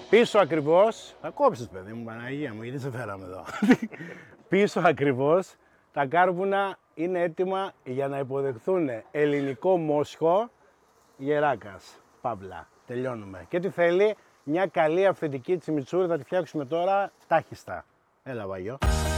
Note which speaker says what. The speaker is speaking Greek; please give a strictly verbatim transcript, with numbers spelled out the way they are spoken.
Speaker 1: Πίσω ακριβώς, θα κόψεις παιδί μου, Παναγία μου, γιατί σε φέραμε εδώ. Πίσω ακριβώς, τα κάρβουνα είναι έτοιμα για να υποδεχθούν ελληνικό μόσχο γεράκας. Παύλα, τελειώνουμε. Και τι θέλει, μια καλή αυθεντική τσιμιτσούρη θα τη φτιάξουμε τώρα τάχιστα. Έλα Βαγιό.